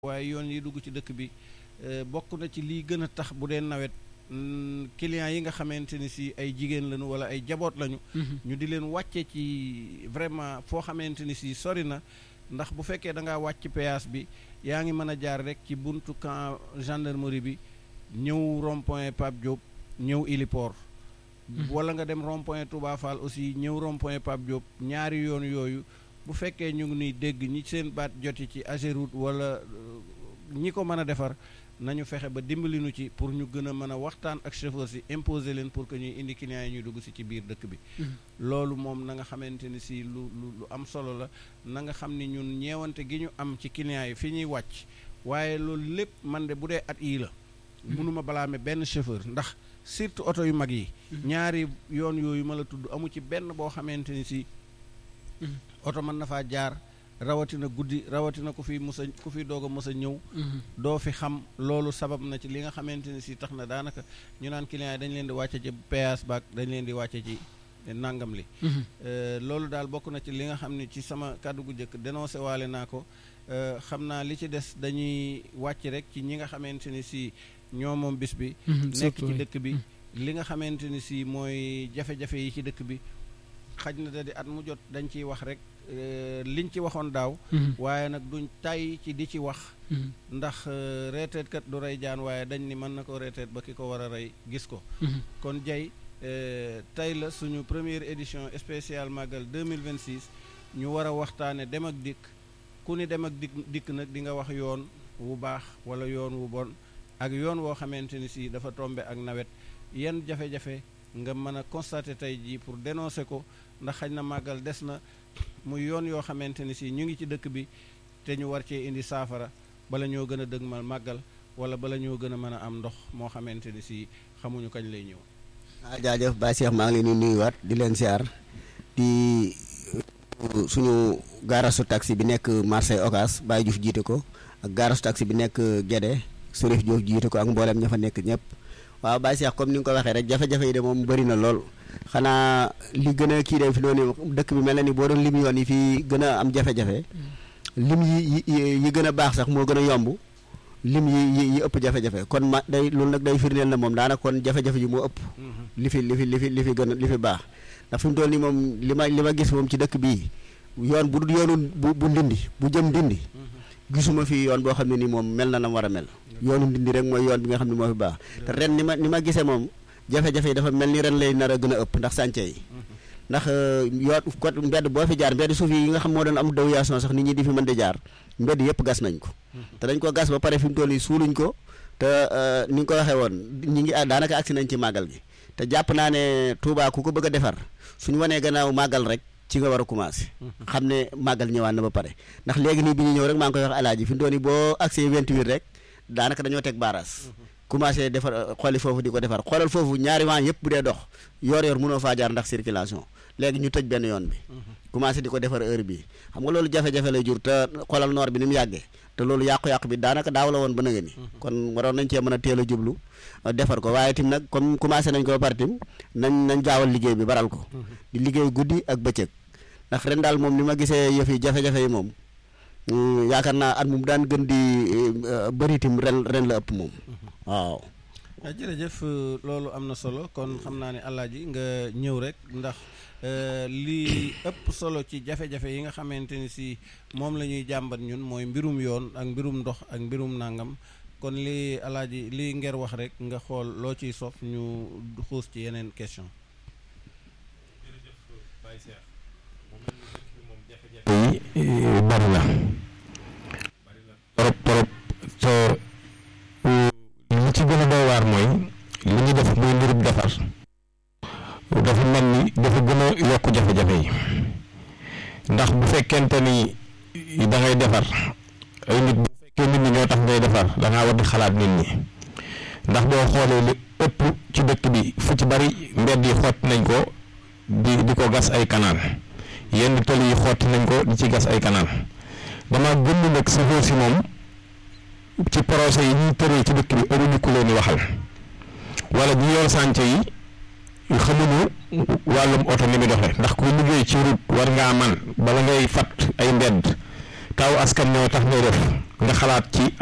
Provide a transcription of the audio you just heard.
waaye yoon yi dugg ci dëkk bi bokk na ci lii gën a tax bu dee nawet clients yi nga xamante ni si ay jigéen lañu wala ay jaboot lañu. ñu di leen wàcce ci vraiment foo xamante ni si sori na ndax bu fekkee da ngaa wàcc péage bi yaa ngi mën a jaar rek ci buntu camp gendarmerie bi ñëw rond-point Pape Diop ñëw Iliport. wala nga dem rond-point Touba Fall aussi ñëw rond-point Pape Diop ñaari yoon yooyu. bu fekkee ñu ngi nuy dégg ñi seen baat joti ci Ageroute wala ñi ko mën a defar nañu fexe ba dimbalinu ci pour ñu gën a mën a waxtaan ak chauffeur si imposer leen pour que ñuy indi clients yi ñuy dugg si ci biir dëkk bi. loolu moom na nga xamante ni si lu am solo la na nga xam ni ñun ñeewante gi ñu am ci clients yi fi ñuy wàcc waaye loolu lépp man de bu dee at yii la. mënuma balaame benn chauffeur ndax surtout oto yu mag yi. ñaari yoon yooyu ma la tudd amu ci benn boo xamante ni si. oto mën na faa jaar rawatina guddi rawatina ku fi doog a mës a ñëw. doo fi xam loolu sabab na ci li nga xamante ne si tax na daanaka ñu naan client yi dañ leen di wàcce ci péage baak dañ leen di wàcce ci nangam li. loolu daal bokk na ci li nga xam ne ci sama kàddu gu njëkk dénoncé waale naa ko xam naa li ci des dañuy wàcc rek ci ñi nga xamante ni si ñoo moom bis bi. nekk ci dëkk bi. li nga xamante ni si mooy jafe-jafe yi ci dëkk bi. xaj na da di at mu jot dañ ciy wax rek liñ ci waxoon daaw. waaye nag duñ tay ci di ci wax. ndax reeteet kat du rey jaan waaye dañ ni mën na ko reeteet ba ki ko war a rey gis ko. kon jay tey la suñu première édition spéciale Magal 2026 ñu war a waxtaane dem ak dikk ku ni dem ak dikk nag di nga wax yoon wu baax wala yoon wu bon ak yoon woo xamante ni si dafa tombe ak nawet yenn jafe-jafe nga mën a constater tey jii pour dénoncer ko ndax xañ na màggal des na muy yoon yoo xamante ni si ñu ngi ci dëkk bi te ñu war cee indi saafara bala ñoo gën a dëgmal màggal wala bala ñoo gën a mën a am ndox moo xamante ni si xamuñu kañ lay ñëw. jaajëf Baye Cheikh maa ngi leen di nuyuwaat di leen siyaar di suñu gaarasu taxi bi nekk marché Ocass Baye Diouf jiite ko ak gaarasu taxi bi nekk Guédé Serif Diouf jiite ko ak mboolem ña fa nekk ñëpp. waaw Baye Cheikh comme ni nga ko waxee rek jafe-jafe yi de moom bëri na lool xanaa li gën a kii de fi noonu dëkk bi mel na ni boo doon lim yoon yi fii gën a am jafe-jafe lim yi gën a baax sax moo gën a yomb lim yi ëpp jafe-jafe kon ma day loolu nag day firndeel na moom daanaka kon jafe-jafe yi moo ëpp li fi gën a li fi baax ndax fi mu toll nii moom li ma gis moom ci dëkk bii yoon bu dul yoonu bu ndindi bu jëm ndindi gisuma fi yoon boo xam ne ni moom mel na war a mel yoonu ndindi rek mooy yoon bi nga xam ne moo fi baax te ren ni ma gisee moom jafe-jafe yi dafa mel ni ren lay nar a gën a ëpp ndax sànce yi ndax yoon kot mbedd boo fi jaar mbedd suuf yi nga xam moo doon am déviation sax nit ñi di fi mën di jaar mbedd yëpp gas nañ ko te dañ ko gas ba pare fi mu toll nii suuluñ ko te ni nga ko waxee woon ñi ngi daanaka agsi nañ ci màggal gi te jàpp naa ne Touba ku ko bëgg a defar suñu wanee gannaaw màggal rek ci nga war a commencé xam ne màggal ñëwaat na ba pare ndax léegi nii bi ñu ñëw rek maa ngi koy wax alaaji fi mu toll nii boo agsee 28 rek daanaka dañoo teg baaraas commencé defar xooli foofu di ko defar xoolal foofu ñaari waan yëpp bu dee dox yor mënoo faa jaar ndax circulation léegi ñu tëj benn yoon bi commencé di ko defar heure bii xam nga loolu jafe-jafe lay jur te xoolal noor bi ni mu yàggee te loolu yàqu-yàqu bi daanaka daaw la woon ba nga ni kon waroon nañ cee mën a teel a jublu defar ko waaye tim nag comme commencé nañ ko ba pare tim nañ gaawal liggéey bi baral ko di liggéey guddi ak bëccëg ndax ren daal moom ni ma gisee yëf yi jafe-jafe yi moom yaakaar naa at mu daan gën di bëri itam ren la ëpp moom waaw. jërëjëf loolu am na solo kon xam naa ne alaaji nga ñëw rek ndax li ëpp solo ci jafe-jafe yi nga xamante ni si moom la ñuy jàmbat ñun mooy mbirum yoon ak mbirum ndox ak mbirum nangam kon li alaaji li ngeen wax rek nga xool loo ciy sof ñu xuus ci yeneen question. bari na trop te li ci gën a doy waar mooy li ñu def muy mbirub defar dafa mel ni dafa gën a yokk jafe-jafe yi ndax bu fekkente ni da ngay defar ay nit bu fekkee nit ñi ñoo tax ngay defar da ngaa war di xalaat nit ñi ndax boo xoolee li ëpp ci dëkk bi fu ci bari mbedd yi xotti nañ ko di ko gas ay canal yenn tali yi xotti nañ ko di ci gas ay canal dama gën nag chauffeur si moom ci projet yi ñuy tëree ci dëkk bi amuñu ku leen di waxal wala ñu yor chantier yi xamuñu wàllum oto ni muy doxee ndax ku liggéey ci route war ngaa man bala ngay fat ay mbedd taw askan ñoo tax ngay def nga xalaat ci